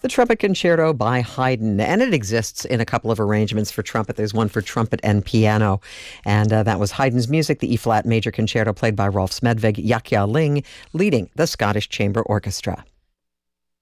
the Trumpet Concerto by Haydn. And it exists in a couple of arrangements for trumpet. There's one for trumpet and piano. And that was Haydn's music, the E-flat Major Concerto played by Rolf Smedvig, Yahya Ling leading the Scottish Chamber Orchestra.